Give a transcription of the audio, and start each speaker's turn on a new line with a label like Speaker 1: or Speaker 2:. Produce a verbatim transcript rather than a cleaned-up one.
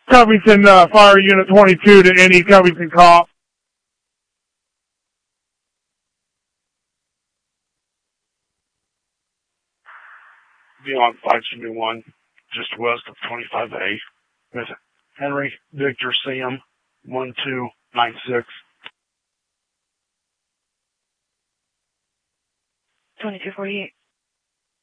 Speaker 1: Covington uh, Fire Unit twenty-two to any Covington cop.
Speaker 2: Beyond five seventy-one, just west of twenty-five A, with Henry Victor Sam one two nine six.
Speaker 3: twenty-two forty-eight.